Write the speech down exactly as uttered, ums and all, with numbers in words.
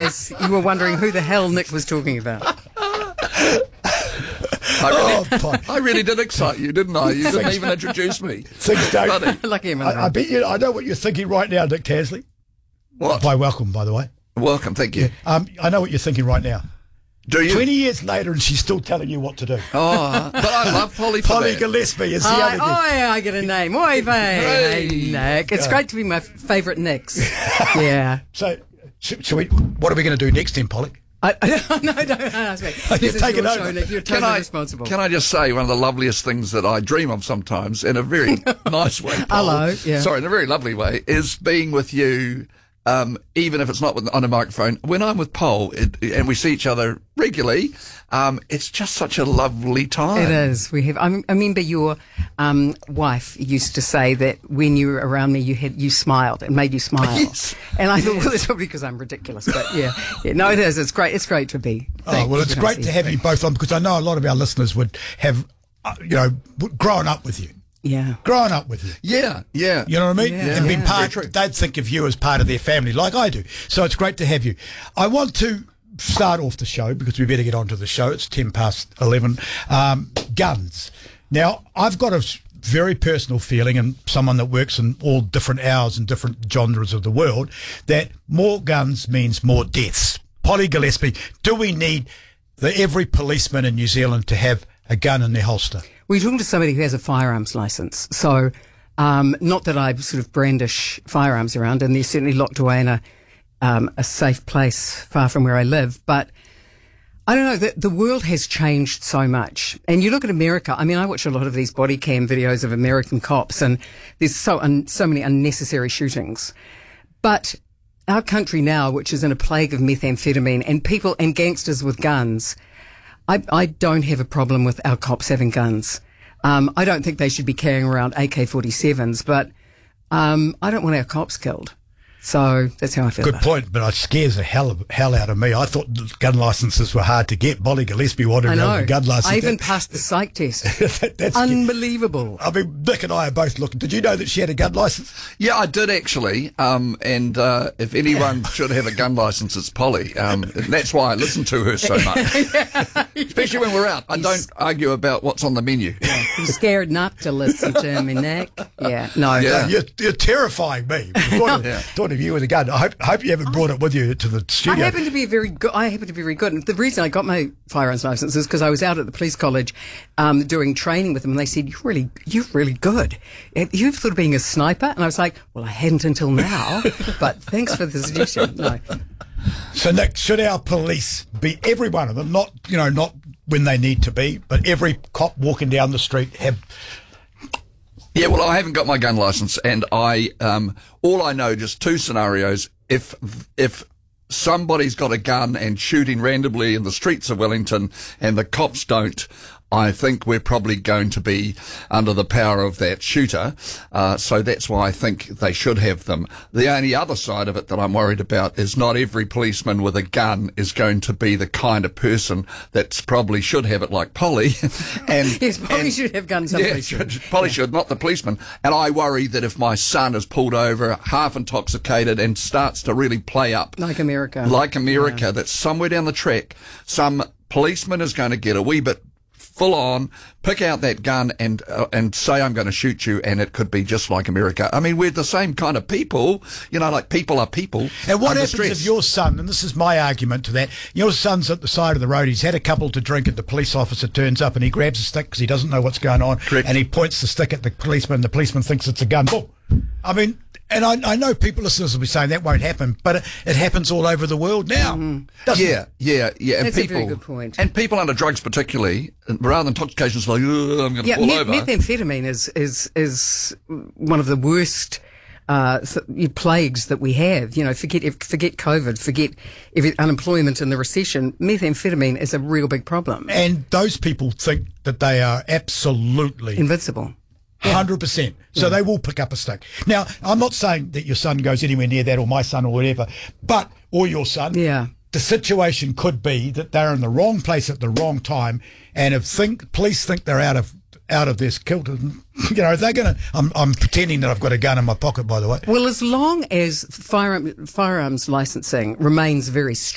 because you were wondering who the hell Nick was talking about. I really, Oh, I really did excite you, didn't I? You didn't even introduce me. Things don't. Funny. Lucky him. I, I bet you. I know what you're thinking right now, Nick Tasley. What? By welcome, by the way. Welcome, thank you. Um, I know what you're thinking right now. Do you? Twenty years later, and she's still telling you what to do. Oh, but I love Polly for Polly that. Gillespie is the I, other guy. oh, yeah, I get a name. Oi, hey, Hey. Nick. It's great to be my f- favourite Nicks. Yeah. So, should, should we? What are we going to do next, then, Polly? I, I, no, don't ask me. You're This is taking your over. show, Nick. You're Can totally I, responsible. can I just say one of the loveliest things that I dream of sometimes, in a very nice way, Paul, Hello, yeah. sorry, in a very lovely way, is being with you, um, even if it's not with, on a microphone. When I'm with Paul it, and we see each other regularly, um, it's just such a lovely time. It is. We have. I, I remember your um, wife used to say that when you were around me, you had you smiled. It made you smile. Yes. And I thought, well, it's probably because I'm ridiculous. But yeah, yeah, no, it is. It's great. It's great to be. Oh, well, it's great to have you both on because I know a lot of our listeners would have, uh, you know, w- grown up with you. Yeah. Growing up with you. Yeah, yeah. You know what I mean? Yeah. And been Yeah. part, Very true. they'd think of you as part of their family, like I do. So it's great to have you. I want to start off the show because we better get on to the show. It's ten past eleven. Um, guns. Now, I've got a s- very personal feeling, and someone that works in all different hours and different genres of the world, that more guns means more deaths. Polly Gillespie, do we need the, every policeman in New Zealand to have a gun in their holster? We're talking to somebody who has a firearms license. So, um, not that I sort of brandish firearms around, and they're certainly locked away in a um, a safe place far from where I live. But I don't know, the, the world has changed so much. And you look at America, I mean, I watch a lot of these body cam videos of American cops, and there's so un, so many unnecessary shootings. But our country now, which is in a plague of methamphetamine and people and gangsters with guns, I, I don't have a problem with our cops having guns. Um, I don't think they should be carrying around A K forty-sevens, but um, I don't want our cops killed. So that's how I feel Good about point, but it scares the hell, of, hell out of me. I thought gun licenses were hard to get. Polly Gillespie wanted it. I to have know. a gun license. I even That- passed the psych test. that- that's Unbelievable. I mean, Nick and I are both looking. Did you know that she had a gun license? Yeah, I did actually. Um, and uh, if anyone should have a gun license, it's Polly. Um, and that's why I listen to her so much, especially when we're out. I don't argue about what's on the menu. I'm scared not to listen to me, Nick. Yeah, no. Yeah. You're, you're terrifying me. I thought, of, Yeah. thought of you with a gun. I hope, I hope you haven't brought it with you to the I studio. happen to be very good. I happen to be very good. And the reason I got my firearms license is because I was out at the police college um, doing training with them, and they said, "You're really, you're really good. Have you ever thought of being a sniper?" And I was like, "Well, I hadn't until now, but thanks for the suggestion." No, So, Nick, should our police be every one of them? Not, you know, not when they need to be, but every cop walking down the street have. Yeah, well, I haven't got my gun license, and I um, all I know just two scenarios. If if somebody's got a gun and shooting randomly in the streets of Wellington, and the cops don't, I think we're probably going to be under the power of that shooter. Uh, so that's why I think they should have them. The only other side of it that I'm worried about is not every policeman with a gun is going to be the kind of person that probably should have it, like Polly. and yes, probably and- should have guns. yeah, Yeah, should, probably should, not the policeman. And I worry that if my son is pulled over, half intoxicated, and starts to really play up, like America. like America, that somewhere down the track, some policeman is going to get a wee bit full on, pick out that gun and uh, and say, "I'm going to shoot you," and it could be just like America. I mean, we're the same kind of people, you know, like people are people. And what under happens stress. if your son, and this is my argument to that, your son's at the side of the road, he's had a couple to drink, and the police officer turns up and he grabs a stick because he doesn't know what's going on, Correct. and he points the stick at the policeman, and the policeman thinks it's a gun. Boom. I mean, and I, I know people listeners will be saying that won't happen, but it, it happens all over the world now. doesn't Yeah, it? yeah, yeah. And That's a people, very good point. And people under drugs, particularly, rather than intoxication, it's like, "Ugh, I'm going to Yeah, fall me- over." methamphetamine is is is one of the worst uh, th- plagues that we have. You know, forget if, forget COVID, forget if it, unemployment and the recession. Methamphetamine is a real big problem. And those people think that they are absolutely Invincible. one hundred percent. So they will pick up a stick. Now, I'm not saying that your son goes anywhere near that, or my son, or whatever, but, or your son. Yeah. The situation could be that they're in the wrong place at the wrong time, and if think police think they're out of out of this kilter, you know, they're going to. I'm, I'm pretending that I've got a gun in my pocket, by the way. Well, as long as firearm, firearms licensing remains very strict,